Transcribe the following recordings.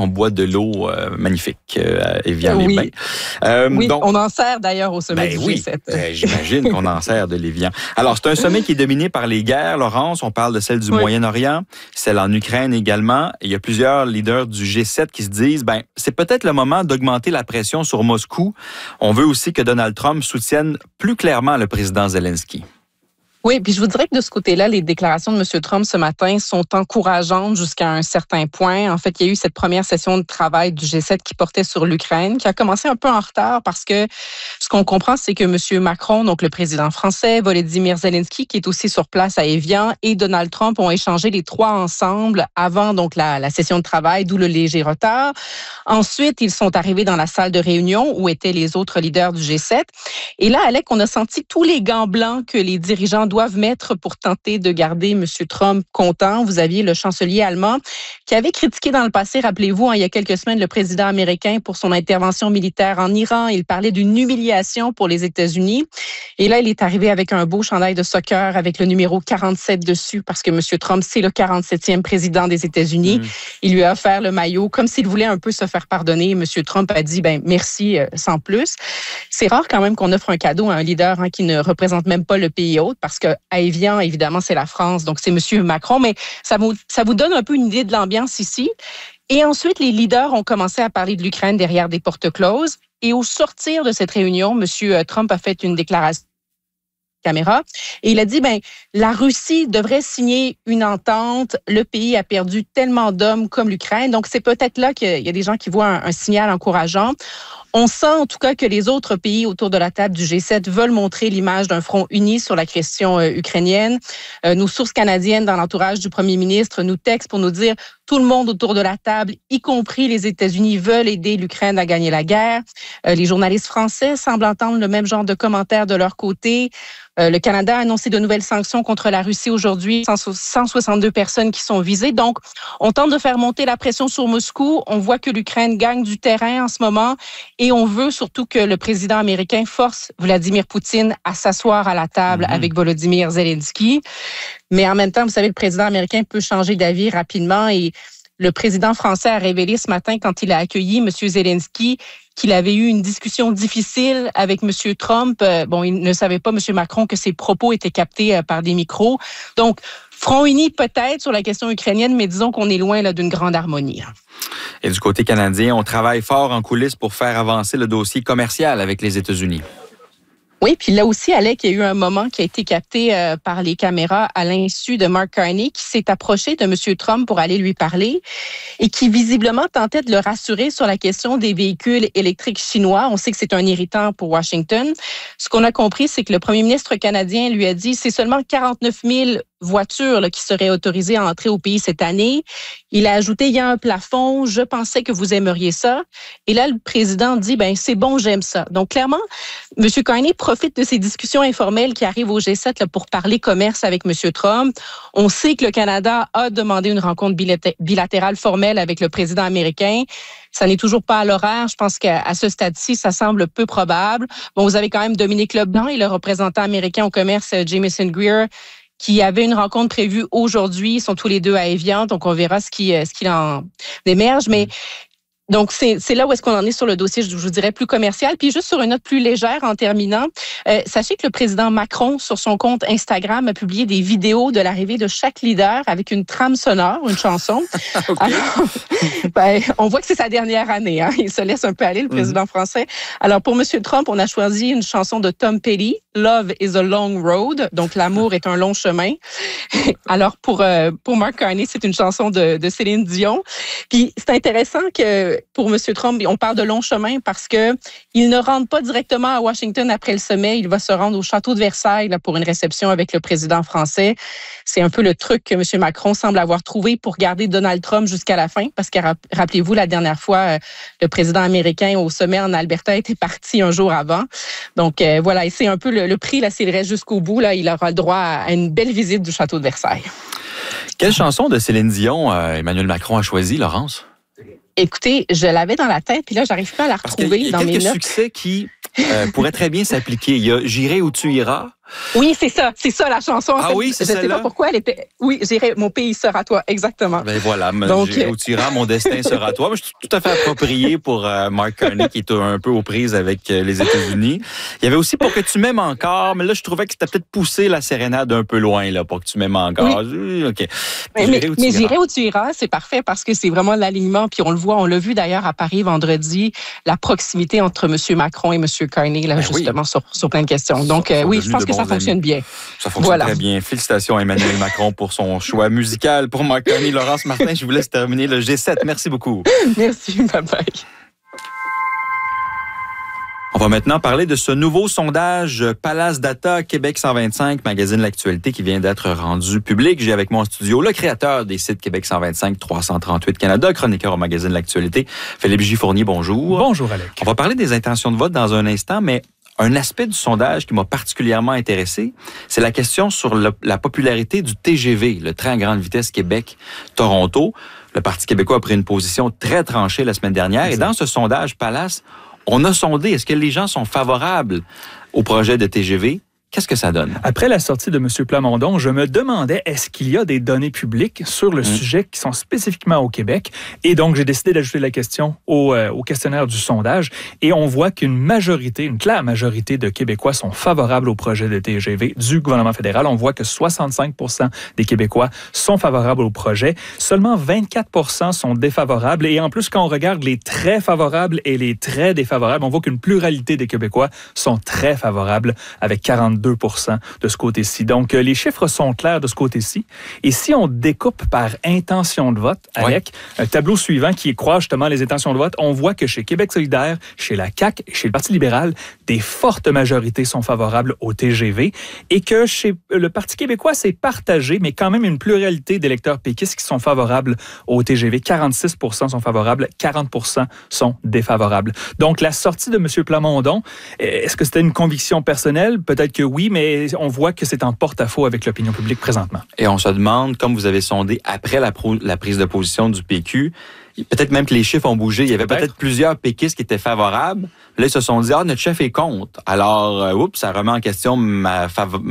qu'on boit de l'eau magnifique à Évian-les-Bains. Oui, donc, on en sert d'ailleurs au sommet du G7. J'imagine qu'on en sert de l'Évian. Alors, c'est un sommet qui est dominé par les guerres, Laurence. On parle de celle du Moyen-Orient, celle en Ukraine également. Il y a plusieurs leaders du G7 qui se disent, c'est peut-être le moment d'augmenter la pression sur Moscou. On veut aussi que Donald Trump soutienne plus clairement le président Zelensky. Oui, puis je vous dirais que de ce côté-là, les déclarations de M. Trump ce matin sont encourageantes jusqu'à un certain point. En fait, il y a eu cette première session de travail du G7 qui portait sur l'Ukraine, qui a commencé un peu en retard parce que ce qu'on comprend, c'est que M. Macron, donc le président français, Volodymyr Zelensky, qui est aussi sur place à Évian, et Donald Trump ont échangé les trois ensemble avant donc la session de travail, d'où le léger retard. Ensuite, ils sont arrivés dans la salle de réunion où étaient les autres leaders du G7. Et là, Alec, on a senti tous les gants blancs que les dirigeants doivent mettre pour tenter de garder M. Trump content. Vous aviez le chancelier allemand qui avait critiqué dans le passé, rappelez-vous, il y a quelques semaines, le président américain pour son intervention militaire en Iran. Il parlait d'une humiliation pour les États-Unis. Et là, il est arrivé avec un beau chandail de soccer avec le numéro 47 dessus parce que M. Trump, c'est le 47e président des États-Unis. Il lui a offert le maillot comme s'il voulait un peu se faire pardonner. M. Trump a dit, merci, sans plus. C'est rare quand même qu'on offre un cadeau à un leader qui ne représente même pas le pays hôte parce qu'à Évian, évidemment, c'est la France, donc c'est M. Macron, mais ça vous donne un peu une idée de l'ambiance ici. Et ensuite, les leaders ont commencé à parler de l'Ukraine derrière des portes closes. Et au sortir de cette réunion, M. Trump a fait une déclaration caméra. Et il a dit, la Russie devrait signer une entente. Le pays a perdu tellement d'hommes comme l'Ukraine. Donc, c'est peut-être là qu'il y a des gens qui voient un signal encourageant. On sent en tout cas que les autres pays autour de la table du G7 veulent montrer l'image d'un front uni sur la question ukrainienne. Nos sources canadiennes dans l'entourage du premier ministre nous textent pour nous dire tout le monde autour de la table, y compris les États-Unis, veulent aider l'Ukraine à gagner la guerre. Les journalistes français semblent entendre le même genre de commentaires de leur côté. Le Canada a annoncé de nouvelles sanctions contre la Russie aujourd'hui, 162 personnes qui sont visées. Donc, on tente de faire monter la pression sur Moscou. On voit que l'Ukraine gagne du terrain en ce moment et on veut surtout que le président américain force Vladimir Poutine à s'asseoir à la table avec Volodymyr Zelensky. Mais en même temps, vous savez, le président américain peut changer d'avis rapidement et le président français a révélé ce matin, quand il a accueilli M. Zelensky, qu'il avait eu une discussion difficile avec M. Trump. Il ne savait pas, M. Macron, que ses propos étaient captés par des micros. Donc, front uni peut-être sur la question ukrainienne, mais disons qu'on est loin d'une grande harmonie. Et du côté canadien, on travaille fort en coulisses pour faire avancer le dossier commercial avec les États-Unis. Oui, puis là aussi, Alec, il y a eu un moment qui a été capté par les caméras à l'insu de Mark Carney qui s'est approché de M. Trump pour aller lui parler et qui visiblement tentait de le rassurer sur la question des véhicules électriques chinois. On sait que c'est un irritant pour Washington. Ce qu'on a compris, c'est que le premier ministre canadien lui a dit c'est seulement 49 000 voitures qui seraient autorisées à entrer au pays cette année. Il a ajouté, il y a un plafond, je pensais que vous aimeriez ça. Et là, le président dit, c'est bon, j'aime ça. Donc, clairement, M. Carney profite de ces discussions informelles qui arrivent au G7 pour parler commerce avec M. Trump. On sait que le Canada a demandé une rencontre bilatérale formelle avec le président américain. Ça n'est toujours pas à l'horaire. Je pense qu'à ce stade-ci, ça semble peu probable. Bon, vous avez quand même Dominique LeBlanc et le représentant américain au commerce, Jamieson Greer, qui avait une rencontre prévue aujourd'hui. Ils sont tous les deux à Évian, donc on verra ce qu'il en émerge. Mais donc, c'est là où est-ce qu'on en est sur le dossier, je vous dirais, plus commercial. Puis juste sur une note plus légère en terminant, sachez que le président Macron, sur son compte Instagram, a publié des vidéos de l'arrivée de chaque leader avec une trame sonore, une chanson. Okay. Alors, on voit que c'est sa dernière année. Il se laisse un peu aller, le président français. Alors, pour M. Trump, on a choisi une chanson de Tom Petty, Love is a long road. Donc, l'amour est un long chemin. Alors, pour Mark Carney, c'est une chanson de Céline Dion. Puis, c'est intéressant que pour M. Trump, on parle de long chemin parce que il ne rentre pas directement à Washington après le sommet. Il va se rendre au château de Versailles pour une réception avec le président français. C'est un peu le truc que M. Macron semble avoir trouvé pour garder Donald Trump jusqu'à la fin parce que, rappelez-vous, la dernière fois, le président américain au sommet en Alberta était parti un jour avant. Donc, voilà, et c'est un peu le prix, s'il reste jusqu'au bout, il aura le droit à une belle visite du château de Versailles. Quelle chanson de Céline Dion Emmanuel Macron a choisi, Laurence? Écoutez, je l'avais dans la tête, puis là, j'arrive pas à la retrouver dans mes notes. Il y a quelques succès qui pourraient très bien s'appliquer. Il y a « J'irai où tu iras ». Oui, c'est ça la chanson. Ah oui, c'est celle-là. Je ne sais pas pourquoi elle était... Oui, j'irai, mon pays sera toi, exactement. Ben voilà, j'irai où tu iras, mon destin sera toi. Je suis tout à fait approprié pour Mark Carney, qui est un peu aux prises avec les États-Unis. Il y avait aussi Pour que tu m'aimes encore, mais là, je trouvais que c'était peut-être poussé la sérénade un peu loin, là, Pour que tu m'aimes encore. Oui. OK. Mais j'irai où tu iras, c'est parfait parce que c'est vraiment l'alignement. Puis on l'a vu d'ailleurs à Paris vendredi, la proximité entre M. Macron et M. Carney, là, justement, sur plein de questions. Donc, oui, je pense que ça fonctionne bien. Ça fonctionne très bien. Félicitations à Emmanuel Macron pour son choix musical. Pour Mark Carney, Laurence Martin, je vous laisse terminer le G7. Merci beaucoup. Merci, bye-bye. On va maintenant parler de ce nouveau sondage Palace Data Québec 125, magazine L'Actualité, qui vient d'être rendu public. J'ai avec moi en studio le créateur des sites Québec 125, 338 Canada, chroniqueur au magazine L'Actualité, Philippe J. Fournier, bonjour. Bonjour, Alec. On va parler des intentions de vote dans un instant, mais un aspect du sondage qui m'a particulièrement intéressé, c'est la question sur la popularité du TGV, le train à grande vitesse Québec-Toronto. Le Parti québécois a pris une position très tranchée la semaine dernière. Exact. Et dans ce sondage Palace, on a sondé, est-ce que les gens sont favorables au projet de TGV? Qu'est-ce que ça donne? Après la sortie de M. Plamondon, je me demandais, est-ce qu'il y a des données publiques sur le sujet qui sont spécifiquement au Québec? Et donc, j'ai décidé d'ajouter la question au questionnaire du sondage. Et on voit une claire majorité de Québécois sont favorables au projet de TGV du gouvernement fédéral. On voit que 65 % des Québécois sont favorables au projet. Seulement 24 % sont défavorables. Et en plus, quand on regarde les très favorables et les très défavorables, on voit qu'une pluralité des Québécois sont très favorables, avec 42 % de ce côté-ci. Donc, les chiffres sont clairs de ce côté-ci. Et si on découpe par intention de vote, avec un tableau suivant qui croise justement les intentions de vote, on voit que chez Québec solidaire, chez la CAQ et chez le Parti libéral, des fortes majorités sont favorables au TGV et que chez le Parti québécois, c'est partagé, mais quand même une pluralité d'électeurs péquistes qui sont favorables au TGV. 46 % sont favorables, 40 % sont défavorables. Donc, la sortie de M. Plamondon, est-ce que c'était une conviction personnelle? Peut-être que oui, mais on voit que c'est en porte-à-faux avec l'opinion publique présentement. Et on se demande, comme vous avez sondé après la prise de position du PQ, peut-être même que les chiffres ont bougé. Il y avait peut-être plusieurs péquistes qui étaient favorables. Là, ils se sont dit, notre chef est contre. Alors, ça remet en question mon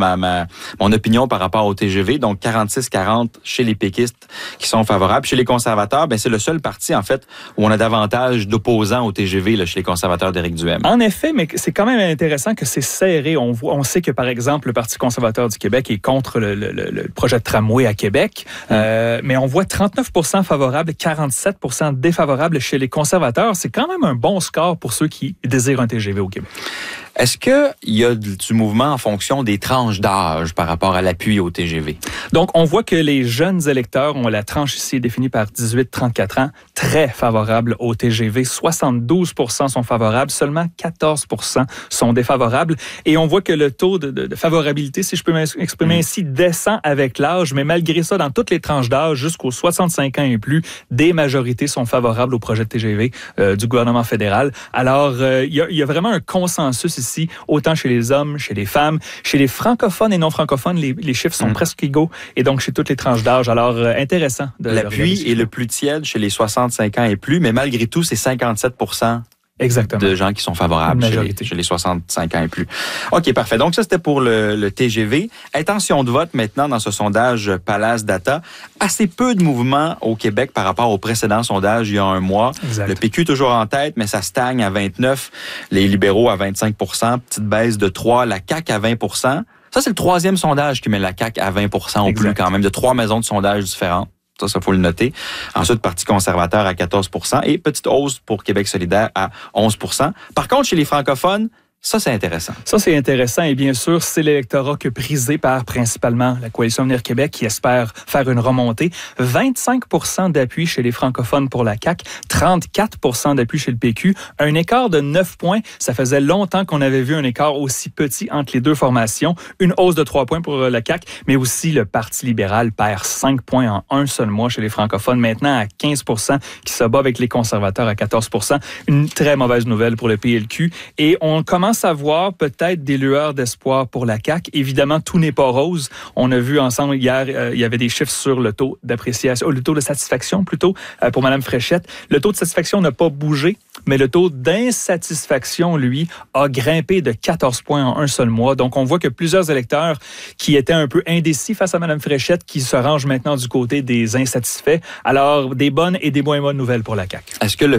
opinion par rapport au TGV. Donc, 46-40 chez les péquistes qui sont favorables. Chez les conservateurs, c'est le seul parti, en fait, où on a davantage d'opposants au TGV, là, chez les conservateurs d'Éric Duhem. En effet, mais c'est quand même intéressant que c'est serré. On sait que, par exemple, le Parti conservateur du Québec est contre le projet de tramway à Québec. Mais on voit 39 % favorables, 47 % défavorables chez les conservateurs. C'est quand même un bon score pour ceux qui désirent un TGV au Québec. Est-ce qu'il y a du mouvement en fonction des tranches d'âge par rapport à l'appui au TGV? Donc, on voit que les jeunes électeurs ont la tranche ici définie par 18-34 ans, très favorable au TGV. 72 % sont favorables, seulement 14 % sont défavorables. Et on voit que le taux de favorabilité, si je peux m'exprimer ainsi, descend avec l'âge. Mais malgré ça, dans toutes les tranches d'âge, jusqu'aux 65 ans et plus, des majorités sont favorables au projet de TGV du gouvernement fédéral. Alors, il y a vraiment un consensus ici, autant chez les hommes, chez les femmes, chez les francophones et non francophones, les chiffres sont presque égaux, et donc chez toutes les tranches d'âge. Alors, intéressant. L'appui est le plus tiède chez les 65 ans et plus, mais malgré tout, c'est 57 % Exactement. de gens qui sont favorables chez les 65 ans et plus. OK, parfait. Donc, ça, c'était pour le TGV. Intention de vote maintenant dans ce sondage Palace Data. Assez peu de mouvements au Québec par rapport au précédent sondage il y a un mois. Exact. Le PQ toujours en tête, mais ça stagne à 29. Les libéraux à 25 %. Petite baisse de 3. La CAQ à 20 % Ça, c'est le troisième sondage qui met la CAQ à 20 % au plus quand même, de 3 maisons de sondage différentes. Ça, faut le noter. Ensuite, Parti conservateur à 14 % et petite hausse pour Québec solidaire à 11 %. Par contre, chez les francophones, ça, c'est intéressant. Ça, c'est intéressant. Et bien sûr, c'est l'électorat que prisé par principalement la Coalition Avenir Québec qui espère faire une remontée. 25 % d'appui chez les francophones pour la CAQ, 34 % d'appui chez le PQ. Un écart de 9 points. Ça faisait longtemps qu'on avait vu un écart aussi petit entre les deux formations. Une hausse de 3 points pour la CAQ, mais aussi le Parti libéral perd 5 points en un seul mois chez les francophones. Maintenant à 15 % qui se bat avec les conservateurs à 14 %. Une très mauvaise nouvelle pour le PLQ. Et on commence commence à voir peut-être des lueurs d'espoir pour la CAQ. Évidemment, tout n'est pas rose. On a vu ensemble hier, il y avait des chiffres sur le taux d'appréciation, le taux de satisfaction plutôt, pour Mme Fréchette. Le taux de satisfaction n'a pas bougé, mais le taux d'insatisfaction, lui, a grimpé de 14 points en un seul mois. Donc, on voit que plusieurs électeurs qui étaient un peu indécis face à Mme Fréchette, qui se rangent maintenant du côté des insatisfaits. Alors, des bonnes et des moins bonnes nouvelles pour la CAQ. Est-ce que le